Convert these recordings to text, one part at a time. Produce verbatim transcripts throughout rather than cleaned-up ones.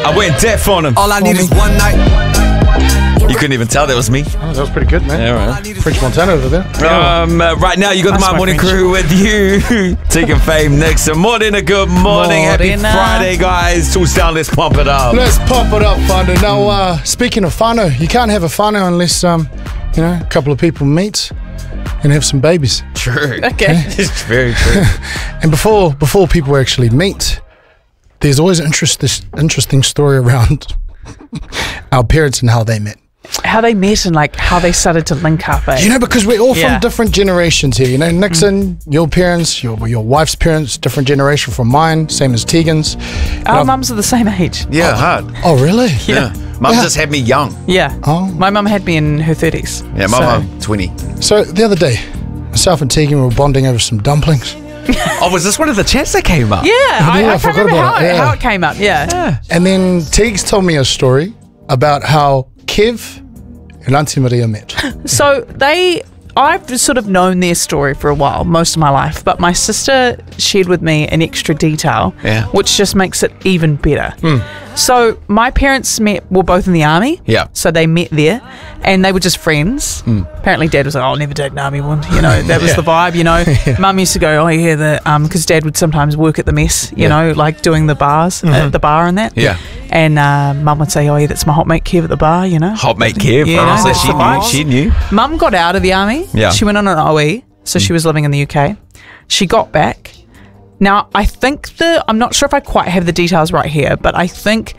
I went deaf on him. All I need is one night. You couldn't even tell that was me. Oh, that was pretty good, man. Yeah, right. French Montana over there. Um, uh, right now, you got That's the My my Morning French. Crew with you. Tegan Fame next. Morning, a good morning. Happy Morena. Friday, guys. Tools down, let's pump it up. Let's pop it up, whānau. Now, uh, speaking of whānau, you can't have a whānau unless, um, you know, a couple of people meet and have some babies. True. Okay. It's very true. And before before people actually meet, there's always an interest, this interesting story around our parents and how they met. How they met and like how they started to link up. Eh? You know, because we're all Yeah. from different generations here. You know, Nixon, your parents, your your wife's parents, different generation from mine, same as Tegan's. Our I've- mums are the same age. Yeah, hard. Oh, really? Yeah. Mum Yeah. just had me young. Yeah. Oh. My mum had me in her thirties. Yeah, my So- mum, twenty. So the other day, myself and Tegan were bonding over some dumplings. Oh, was this one of the chats that came up? Yeah, I, Yeah, I I can't forgot remember about how it, it, yeah. how it came up. Yeah. And then Tegs told me a story about how Kev and Auntie Maria met. So they, I've sort of known their story for a while, most of my life, but my sister shared with me an extra detail, Yeah. which just makes it even better. Hmm. So my parents met, were both in the army. Yeah. So they met there, and they were just friends. Apparently, Dad was like, "Oh, I'll never date an army woman." You know, that was the vibe. You know, Mum used to go, "Oh, yeah," the um, because Dad would sometimes work at the mess. You Yeah. know, like doing the bars, at the bar and that. Yeah. And uh, Mum would say, "Oh, yeah, that's my hot mate Kev at the bar." You know. Hot mate Kev. Yeah, oh, so that's she the knew. vibes. She knew. Mum got out of the army. Yeah. She went on an O E, so she was living in the U K. She got back. Now, I think the, I'm not sure if I quite have the details right here, but I think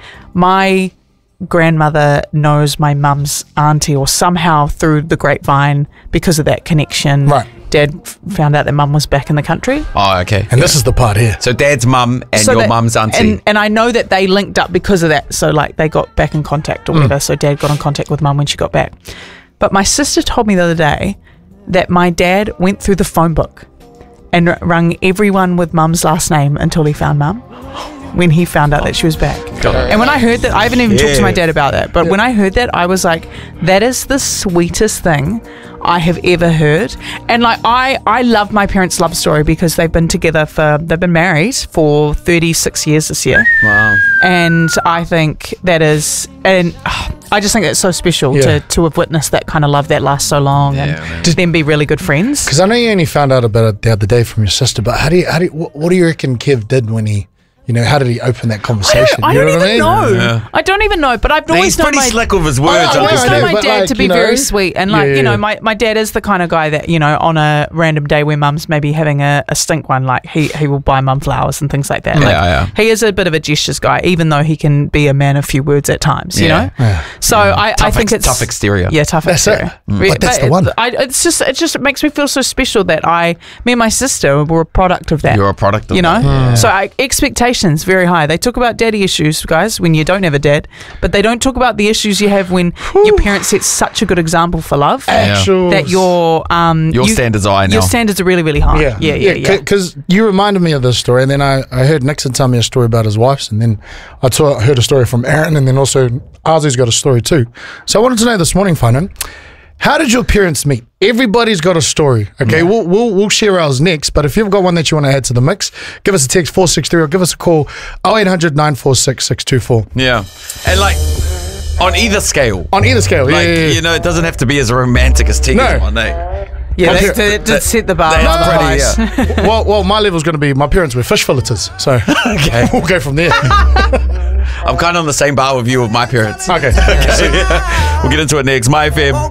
my grandmother knows my mum's auntie, or somehow through the grapevine because of that connection. Right. Dad f- found out that mum was back in the country. Oh, okay. And this is the part here. So dad's mum and So your that- mum's auntie. And, and I know that they linked up because of that. So, like, they got back in contact or whatever. So, Dad got in contact with Mum when she got back. But my sister told me the other day that my dad went through the phone book and r- rung everyone with Mum's last name until he found Mum when he found out that she was back. Got it. And when I heard that, I haven't even talked to my Yeah. dad about that, but when I heard that, I was like, that is the sweetest thing I have ever heard. And like, I, I love my parents' love story because they've been together for, they've been married for thirty-six years this year. Wow. And I think that is, and uh, I just think it's so special Yeah. to, to have witnessed that kind of love that lasts so long Yeah, and man. to then be really good friends. Because I know you only found out about it the other day from your sister, but how do you, how do you, what, what do you reckon Kev did when he, you know, how did he open that I don't, conversation? I you don't know even what I mean? know. Yeah. I don't even know, but I've He's always known pretty my slick with his words. I I I'm always just know, know saying. my but dad like, to be you know- very sweet, and like Yeah, you know, yeah. my, my dad is the kind of guy that, you know, on a random day where Mum's maybe having a, a stink one, like he he will buy Mum flowers and things like that. Yeah, Like, yeah. He is a bit of a gestures guy, even though he can be a man of few words at times. You Yeah. know, Yeah. so I, I Tough think ex- it's tough exterior. Yeah, tough That's it. exterior. Mm. Re- But that's the one. I, it's just it just makes me feel so special that I, me and my sister were a product of that. You're a product of You know, that. so I, expectations very high. They talk about daddy issues, guys, when you don't have a dad, but they don't talk about the issues you have when your parents set such a good example for love Actual that your um Your you- standards are high now. Your standards are really really high. Yeah, yeah, yeah. yeah. Because you reminded me of this story, and then I, I heard Nixon tell me a story about his wife's, and then I saw, heard a story from Aaron, and then also Ozzy's got a story too. So I wanted to know this morning, Whānau, how did your parents meet? Everybody's got a story. Okay, we'll, we'll we'll share ours next. But if you've got one that you want to add to the mix, give us a text four six three or give us a call oh eight hundred nine four six six two four. Yeah. And like, on either scale. On either scale, Like, yeah, yeah, yeah. you know, it doesn't have to be as romantic as Tegan's No. one, eh? Yeah, Okay. that, that, that set the bar. That's up pretty, nice. yeah. well, well, my level's going to be my parents were fish filleters, so Okay. we'll go from there. I'm kind of on the same bar with you with my parents. Okay. Okay. We'll get into it next. My F M.